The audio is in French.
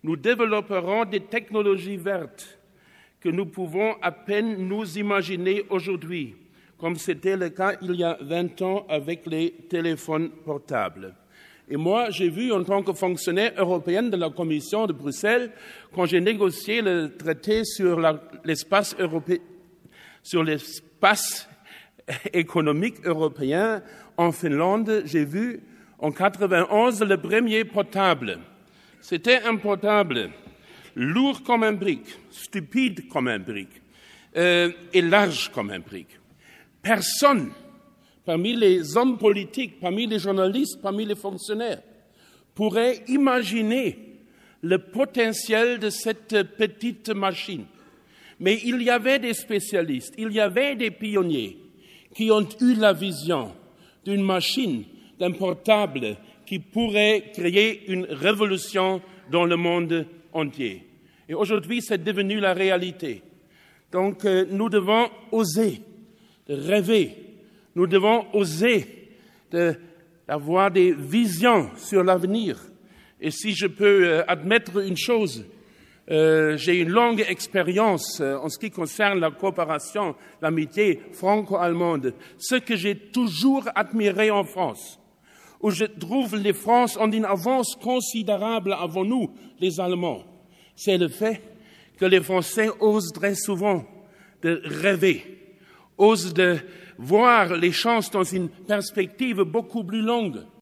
nous développerons des technologies vertes que nous pouvons à peine nous imaginer aujourd'hui, comme c'était le cas il y a 20 ans avec les téléphones portables. Et moi, j'ai vu en tant que fonctionnaire européen de la Commission de Bruxelles, quand j'ai négocié le traité sur l'espace européen, sur l'espace économique européen en Finlande, j'ai vu en 91 le premier portable. C'était un portable lourd comme un brique, stupide comme un brique et large comme un brique. Personne, parmi les hommes politiques, parmi les journalistes, parmi les fonctionnaires, pourrait imaginer le potentiel de cette petite machine. Mais il y avait des spécialistes, il y avait des pionniers qui ont eu la vision d'une machine, d'un portable qui pourrait créer une révolution dans le monde entier. Et aujourd'hui, c'est devenu la réalité. Donc, nous devons oser de rêver, nous devons oser d'avoir des visions sur l'avenir. Et si je peux admettre une chose, j'ai une longue expérience en ce qui concerne la coopération, l'amitié franco-allemande. Ce que j'ai toujours admiré en France, où je trouve les Français ont une avance considérable avant nous, les Allemands, c'est le fait que les Français osent très souvent de rêver, osent de voir les choses dans une perspective beaucoup plus longue.